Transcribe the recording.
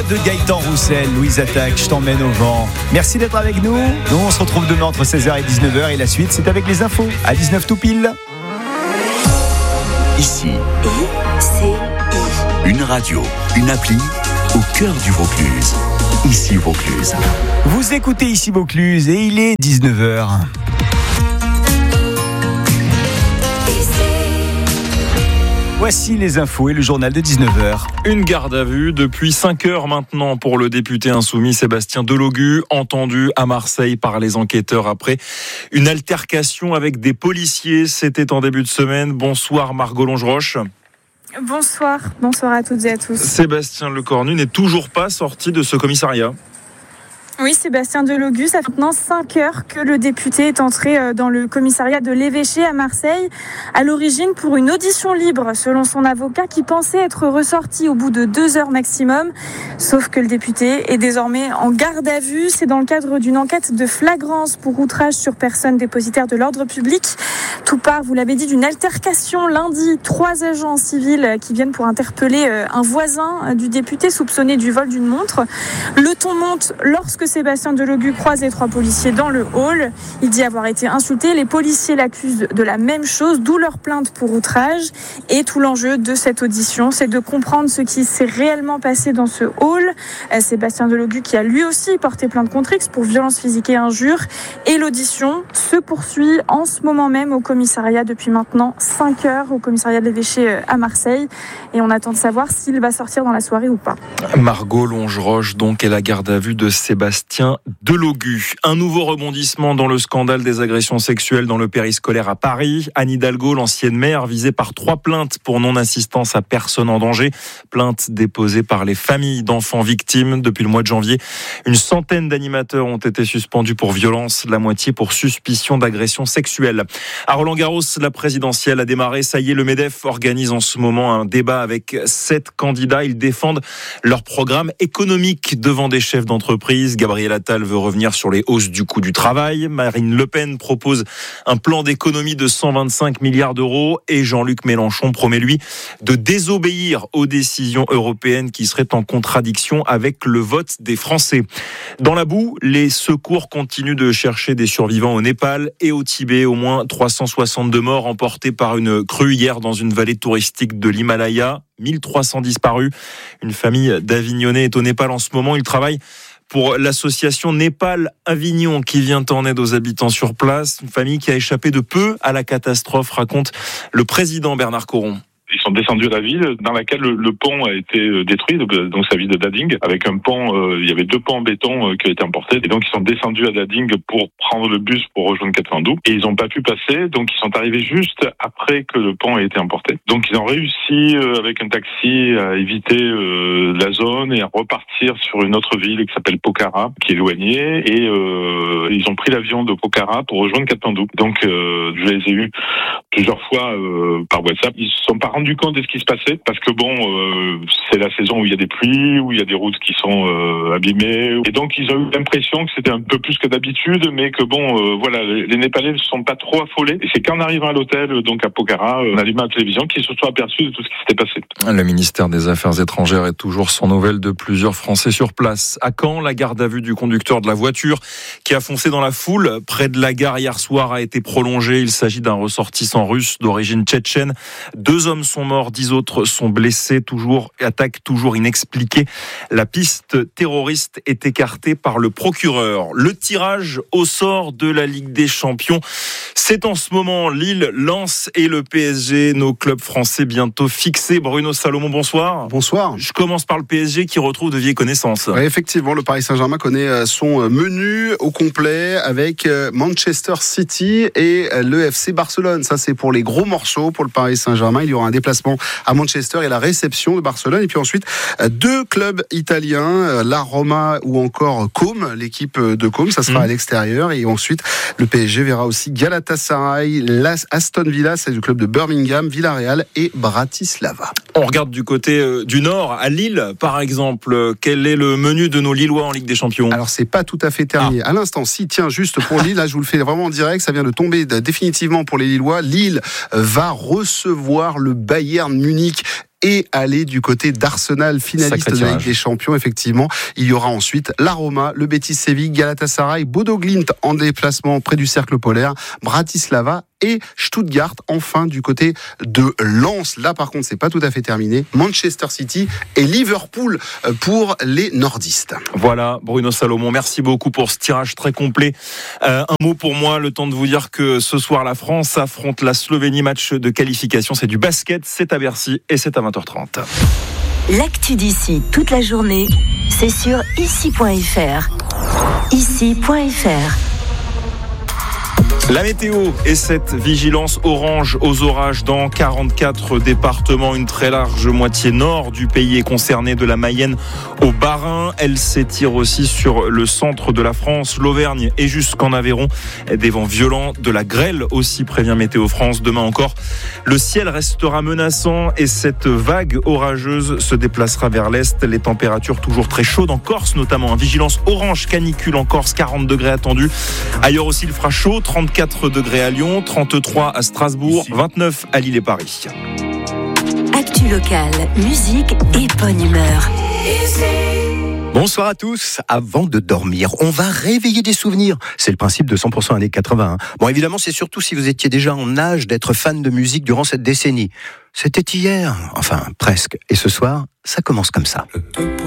de Gaëtan Roussel, Louise Attaque, je t'emmène au vent. Merci d'être avec nous. Nous, on se retrouve demain entre 16h et 19h et la suite, c'est avec les infos à 19 tout pile. Ici, une radio, une appli au cœur du Vaucluse. Ici Vaucluse. Vous écoutez Ici Vaucluse et il est 19h. Voici les infos et le journal de 19h. Une garde à vue depuis 5 heures maintenant pour le député insoumis Sébastien Delogu, entendu à Marseille par les enquêteurs après une altercation avec des policiers. C'était en début de semaine. Bonsoir Margot Longeroche. Bonsoir à toutes et à tous. Sébastien Lecornu n'est toujours pas sorti de ce commissariat. Oui, Sébastien Delogu, ça fait maintenant 5 heures que le député est entré dans le commissariat de l'Évêché à Marseille. À l'origine, pour une audition libre, selon son avocat, qui pensait être ressorti au bout de 2 heures maximum. Sauf que le député est désormais en garde à vue. C'est dans le cadre d'une enquête de flagrance pour outrage sur personne dépositaire de l'ordre public. Tout part, vous l'avez dit, d'une altercation lundi. 3 agents civils qui viennent pour interpeller un voisin du député soupçonné du vol d'une montre. Le ton monte lorsque Sébastien Delogu croise les 3 policiers dans le hall. Il dit avoir été insulté. Les policiers l'accusent de la même chose, d'où leur plainte pour outrage. Et tout l'enjeu de cette audition, c'est de comprendre ce qui s'est réellement passé dans ce hall. Sébastien Delogu qui a lui aussi porté plainte contre X pour violence physique et injure. Et l'audition se poursuit en ce moment même au commissariat depuis maintenant 5 heures, au commissariat de l'Évêché à Marseille. Et on attend de savoir s'il va sortir dans la soirée ou pas. Margot Longeroche, donc, est la garde à vue de Sébastien Delogu. Un nouveau rebondissement dans le scandale des agressions sexuelles dans le périscolaire à Paris. Anne Hidalgo, l'ancienne maire, visée par 3 plaintes pour non-assistance à personne en danger. Plaintes déposées par les familles d'enfants victimes. Depuis le mois de janvier, une centaine d'animateurs ont été suspendus pour violence, la moitié pour suspicion d'agression sexuelle. À Roland-Garros, la présidentielle a démarré. Ça y est, le MEDEF organise en ce moment un débat avec 7 candidats. Ils défendent leur programme économique devant des chefs d'entreprise. Gabriel Attal veut revenir sur les hausses du coût du travail. Marine Le Pen propose un plan d'économie de 125 milliards d'euros. Et Jean-Luc Mélenchon promet, lui, de désobéir aux décisions européennes qui seraient en contradiction avec le vote des Français. Dans la boue, les secours continuent de chercher des survivants au Népal et au Tibet. Au moins 362 morts emportés par une crue hier dans une vallée touristique de l'Himalaya. 1300 disparus. Une famille d'Avignonnais est au Népal en ce moment. Il travaille pour l'association Népal-Avignon qui vient en aide aux habitants sur place. Une famille qui a échappé de peu à la catastrophe, raconte le président Bernard Coron. Ils sont descendus à la ville dans laquelle le pont a été détruit, donc c'est la ville de Dading. Avec un pont, il y avait 2 ponts en béton qui ont été emportés. Et donc ils sont descendus à Dading pour prendre le bus pour rejoindre Katmandou. Et ils n'ont pas pu passer, donc ils sont arrivés juste après que le pont ait été emporté. Donc ils ont réussi avec un taxi à éviter la zone et à repartir sur une autre ville qui s'appelle Pokhara, qui est éloignée. Et ils ont pris l'avion de Pokhara pour rejoindre Katmandou. Donc je les ai eus plusieurs fois par WhatsApp. Ils se sont pas rendus compte de ce qui se passait parce que c'est la saison où il y a des pluies, où il y a des routes qui sont abîmées, et donc ils ont eu l'impression que c'était un peu plus que d'habitude, mais que les Népalais ne sont pas trop affolés. Et c'est qu'en arrivant à l'hôtel, donc à Pokhara, on a allumé la télévision, qu'ils se sont aperçus de tout ce qui s'était passé. Le ministère des Affaires étrangères est toujours sans nouvelles de plusieurs Français sur place. À Caen, la garde à vue du conducteur de la voiture qui a foncé dans la foule près de la gare hier soir a été prolongée. Il s'agit d'un ressortissant russe d'origine tchétchène. 2 hommes sont morts, 10 autres sont blessés. Attaque toujours inexpliquée. La piste terroriste est écartée par le procureur. Le tirage au sort de la Ligue des Champions, c'est en ce moment Lille, Lens et le PSG. Nos clubs français bientôt fixés. Bruno Salomon, bonsoir. Bonsoir. Je commence par le PSG qui retrouve de vieilles connaissances. Oui, effectivement, le Paris Saint-Germain connaît son menu au complet avec Manchester City et le FC Barcelone. Ça, c'est pour les gros morceaux pour le Paris Saint-Germain. Il y aura un déplacement à Manchester et la réception de Barcelone. Et puis ensuite, 2 clubs italiens, la Roma ou encore Côme, l'équipe de Côme. Ça sera à l'extérieur. Et ensuite, le PSG verra aussi Galatasaray, Aston Villa, c'est le club de Birmingham, Villarreal et Bratislava. On regarde du côté du Nord, à Lille, par exemple. Quel est le menu de nos Lillois en Ligue des Champions ? Alors, c'est pas tout à fait terminé. À l'instant, si, tiens, juste pour Lille, là, je vous le fais vraiment en direct, ça vient de tomber définitivement pour les Lillois. Lille va recevoir le Bayern Munich et aller du côté d'Arsenal, finaliste de la Ligue des Champions. Effectivement, il y aura ensuite la Roma, le Betis Séville, Galatasaray, Bodo Glimt en déplacement près du cercle polaire, Bratislava et Stuttgart, enfin du côté de Lens. Là par contre c'est pas tout à fait terminé. Manchester City et Liverpool pour les nordistes. Voilà, Bruno Salomon, merci beaucoup pour ce tirage très complet. Un mot pour moi, le temps de vous dire que ce soir la France affronte la Slovénie, match de qualification, c'est du basket, c'est à Bercy et c'est à 20h30. L'actu d'ici toute la journée, c'est sur ici.fr. Ici.fr. La météo et cette vigilance orange aux orages dans 44 départements. Une très large moitié nord du pays est concernée, de la Mayenne au Bas-Rhin. Elle s'étire aussi sur le centre de la France, l'Auvergne et jusqu'en Aveyron. Des vents violents, de la grêle aussi, prévient Météo France. Demain encore, le ciel restera menaçant et cette vague orageuse se déplacera vers l'est. Les températures toujours très chaudes en Corse notamment. Vigilance orange canicule en Corse, 40 degrés attendus. Ailleurs aussi il fera chaud, 34 degrés à Lyon, 33 à Strasbourg, 29 à Lille et Paris. Actu locale, musique et bonne humeur. Bonsoir à tous. Avant de dormir, on va réveiller des souvenirs. C'est le principe de 100% années 80. Bon, évidemment, c'est surtout si vous étiez déjà en âge d'être fan de musique durant cette décennie. C'était hier, enfin presque. Et ce soir, ça commence comme ça.